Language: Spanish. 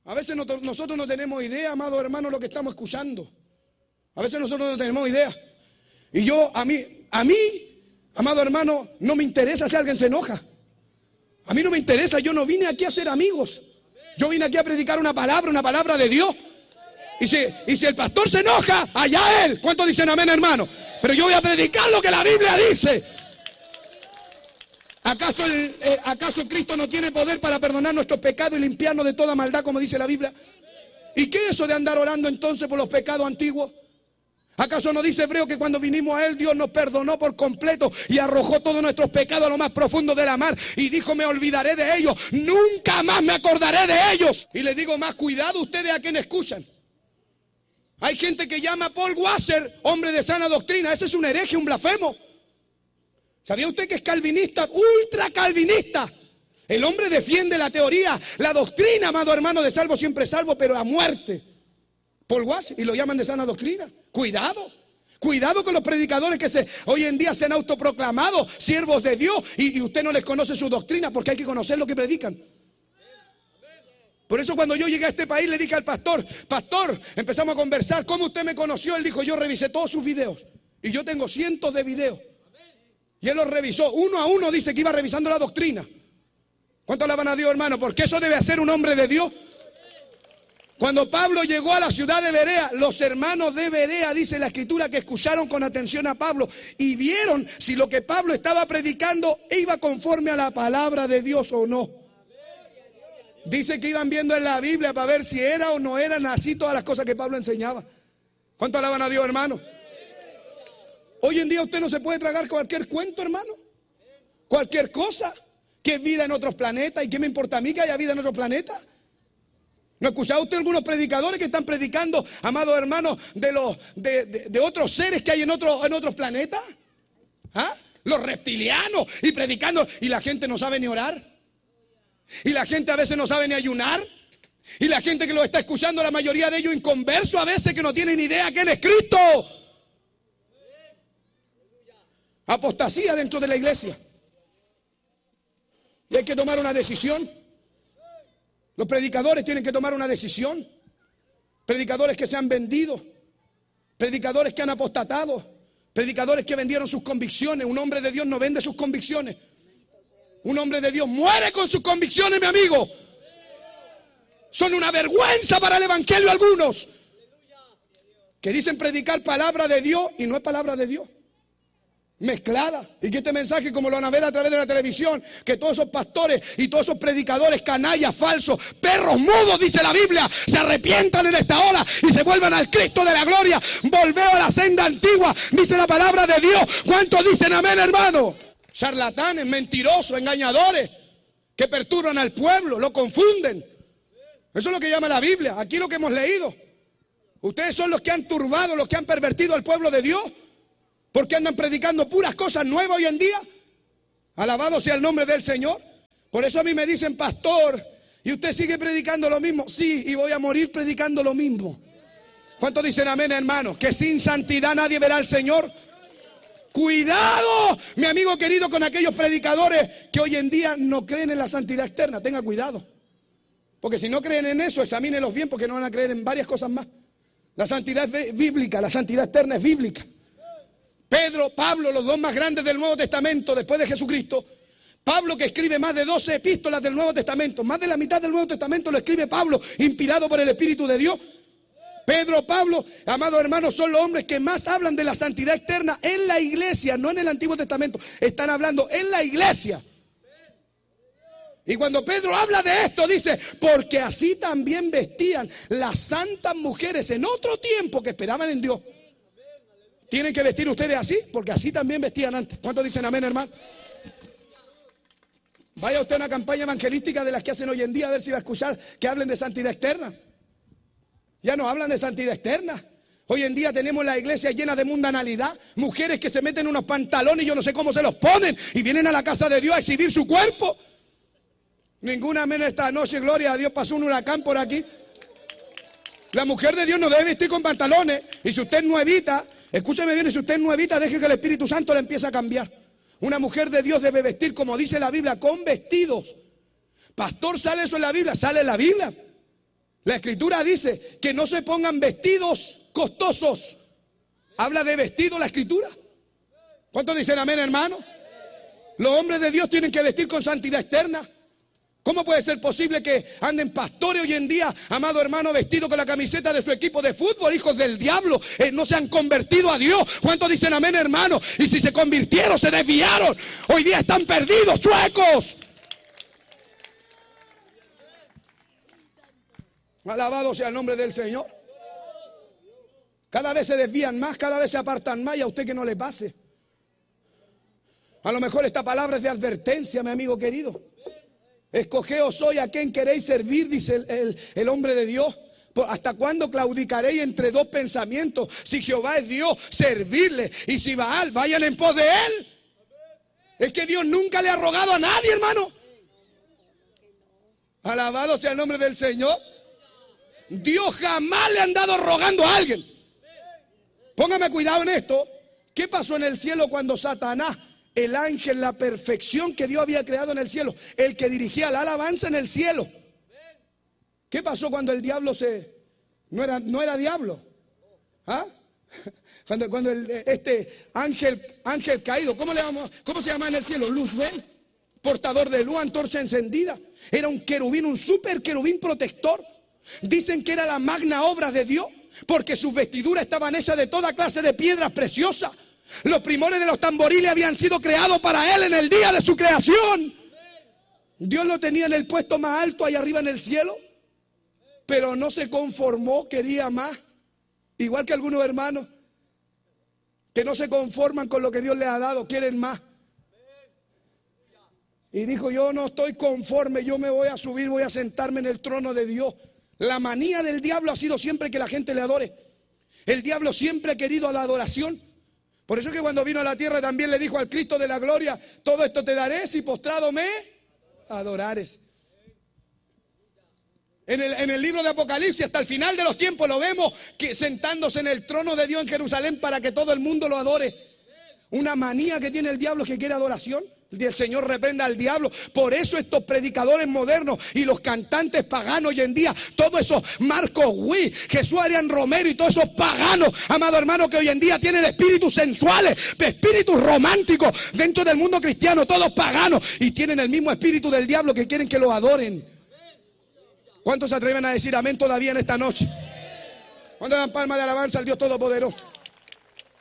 A veces nosotros no tenemos idea, amados hermanos, lo que estamos escuchando. A veces nosotros no tenemos idea. Y a mí, amado hermano, no me interesa si alguien se enoja. A mí no me interesa, yo no vine aquí a ser amigos. Yo vine aquí a predicar una palabra de Dios. Y si el pastor se enoja, allá él. ¿Cuántos dicen amén, hermano? Pero yo voy a predicar lo que la Biblia dice. ¿Acaso Cristo no tiene poder para perdonar nuestros pecados y limpiarnos de toda maldad, como dice la Biblia? ¿Y qué es eso de andar orando entonces por los pecados antiguos? ¿Acaso no dice Hebreo que cuando vinimos a Él, Dios nos perdonó por completo y arrojó todos nuestros pecados a lo más profundo de la mar? Y dijo, me olvidaré de ellos, nunca más me acordaré de ellos. Y les digo más, cuidado ustedes a quien escuchan. Hay gente que llama a Paul Washer hombre de sana doctrina. Ese es un hereje, un blasfemo. ¿Sabía usted que es calvinista? Ultra calvinista. El hombre defiende la teoría, la doctrina, amado hermano, de salvo siempre salvo, pero a muerte. Paul Washer, y lo llaman de sana doctrina. Cuidado. Cuidado con los predicadores que hoy en día se han autoproclamado siervos de Dios y usted no les conoce su doctrina, porque hay que conocer lo que predican. Por eso cuando yo llegué a este país le dije al pastor, empezamos a conversar, ¿cómo usted me conoció? Él dijo, yo revisé todos sus videos. Y yo tengo cientos de videos. Y él los revisó, uno a uno, dice que iba revisando la doctrina. ¿Cuánto alaban a Dios, hermano? Porque eso debe hacer un hombre de Dios. Cuando Pablo llegó a la ciudad de Berea, los hermanos de Berea, dice la Escritura, que escucharon con atención a Pablo y vieron si lo que Pablo estaba predicando iba conforme a la palabra de Dios o no. Dice que iban viendo en la Biblia para ver si era o no eran así todas las cosas que Pablo enseñaba. ¿Cuánto alaban a Dios, hermano? Hoy en día usted no se puede tragar cualquier cuento, hermano. Cualquier cosa. ¿Qué vida en otros planetas? ¿Y qué me importa a mí que haya vida en otros planetas? ¿No ha escuchado usted algunos predicadores que están predicando, amados hermanos, de otros seres que hay en otros planetas? ¿Ah? Los reptilianos y predicando, y la gente no sabe ni orar. Y la gente a veces no sabe ni ayunar. Y la gente que lo está escuchando, la mayoría de ellos inconversos a veces, que no tienen idea quién es Cristo. Apostasía dentro de la iglesia. Y hay que tomar una decisión. Los predicadores tienen que tomar una decisión. Predicadores que se han vendido. Predicadores que han apostatado. Predicadores que vendieron sus convicciones. Un hombre de Dios no vende sus convicciones. Un hombre de Dios muere con sus convicciones, mi amigo. Son una vergüenza para el evangelio algunos. Que dicen predicar palabra de Dios y no es palabra de Dios. Mezclada. Y que este mensaje, como lo van a ver a través de la televisión, que todos esos pastores y todos esos predicadores canallas, falsos, perros mudos, dice la Biblia, se arrepientan en esta hora y se vuelvan al Cristo de la gloria. Volveo a la senda antigua, dice la palabra de Dios. ¿Cuántos dicen amén, hermano? Charlatanes, mentirosos, engañadores, que perturban al pueblo, lo confunden. Eso es lo que llama la Biblia. Aquí lo que hemos leído. Ustedes son los que han turbado, los que han pervertido al pueblo de Dios. Porque andan predicando puras cosas nuevas hoy en día. Alabado sea el nombre del Señor. Por eso a mí me dicen, pastor, ¿y usted sigue predicando lo mismo? Sí, y voy a morir predicando lo mismo. ¿Cuántos dicen amén, hermano? Que sin santidad nadie verá al Señor. Cuidado, mi amigo querido, con aquellos predicadores que hoy en día no creen en la santidad externa. Tenga cuidado. Porque si no creen en eso, examínenlos bien, porque no van a creer en varias cosas más. La santidad es bíblica, la santidad externa es bíblica. Pedro, Pablo, los dos más grandes del Nuevo Testamento después de Jesucristo. Pablo, que escribe más de 12 epístolas del Nuevo Testamento. Más de la mitad del Nuevo Testamento lo escribe Pablo, inspirado por el Espíritu de Dios. Pedro, Pablo, amados hermanos, son los hombres que más hablan de la santidad externa en la iglesia, no en el Antiguo Testamento. Están hablando en la iglesia. Y cuando Pedro habla de esto, dice, porque así también vestían las santas mujeres en otro tiempo que esperaban en Dios. ¿Tienen que vestir ustedes así? Porque así también vestían antes. ¿Cuántos dicen amén, hermano? Vaya usted a una campaña evangelística de las que hacen hoy en día, a ver si va a escuchar que hablen de santidad externa. Ya no hablan de santidad externa. Hoy en día tenemos la iglesia llena de mundanalidad. Mujeres que se meten unos pantalones y yo no sé cómo se los ponen y vienen a la casa de Dios a exhibir su cuerpo. Ninguna amén esta noche, gloria a Dios, pasó un huracán por aquí. La mujer de Dios no debe vestir con pantalones. Y si usted es nuevita, escúcheme bien, y si usted es nuevita, deje que el Espíritu Santo la empiece a cambiar. Una mujer de Dios debe vestir, como dice la Biblia, con vestidos. Pastor, ¿sale eso en la Biblia? Sale en la Biblia. La Escritura dice que no se pongan vestidos costosos. Habla de vestido la Escritura. ¿Cuántos dicen amén, hermano? Los hombres de Dios tienen que vestir con santidad externa. ¿Cómo puede ser posible que anden pastores hoy en día, amado hermano, vestidos con la camiseta de su equipo de fútbol? Hijos del diablo, no se han convertido a Dios. ¿Cuántos dicen amén, hermano? Y si se convirtieron, se desviaron. Hoy día están perdidos, chuecos. Alabado sea el nombre del Señor. Cada vez se desvían más, cada vez se apartan más, y a usted que no le pase. A lo mejor esta palabra es de advertencia, mi amigo querido. Escogeos hoy a quien queréis servir, dice el hombre de Dios. ¿Hasta cuándo claudicaréis entre dos pensamientos? Si Jehová es Dios, servirle. Y si Baal, vayan en pos de él. Es que Dios nunca le ha rogado a nadie, hermano. Alabado sea el nombre del Señor. Dios jamás le ha andado rogando a alguien. Póngame cuidado en esto. ¿Qué pasó en el cielo cuando Satanás, el ángel, la perfección que Dios había creado en el cielo, el que dirigía la alabanza en el cielo? ¿Qué pasó cuando el diablo no era diablo? ¿Ah? Cuando este ángel caído, ¿cómo se llama en el cielo? Luzbel, portador de luz, antorcha encendida. Era un querubín, un super querubín protector. Dicen que era la magna obra de Dios, porque sus vestiduras estaban hechas de toda clase de piedras preciosas. Los primores de los tamboriles habían sido creados para él en el día de su creación. Dios lo tenía en el puesto más alto allá arriba en el cielo, pero no se conformó, quería más. Igual que algunos hermanos que no se conforman con lo que Dios les ha dado, quieren más. Y dijo: yo no estoy conforme, yo me voy a subir, voy a sentarme en el trono de Dios. La manía del diablo ha sido siempre que la gente le adore. El diablo siempre ha querido la adoración. Por eso que cuando vino a la tierra también le dijo al Cristo de la gloria: todo esto te daré si postrado me adorares. En el libro de Apocalipsis, hasta el final de los tiempos, lo vemos que sentándose en el trono de Dios en Jerusalén para que todo el mundo lo adore. Una manía que tiene el diablo, que quiere adoración. El Señor reprenda al diablo. Por eso estos predicadores modernos y los cantantes paganos hoy en día, todos esos Marcos Witt, Jesús Arián Romero y todos esos paganos, amado hermano, que hoy en día tienen espíritus sensuales, espíritus románticos dentro del mundo cristiano, todos paganos, y tienen el mismo espíritu del diablo, que quieren que lo adoren. ¿Cuántos se atreven a decir amén todavía en esta noche? ¿Cuántos dan palmas de alabanza al Dios Todopoderoso?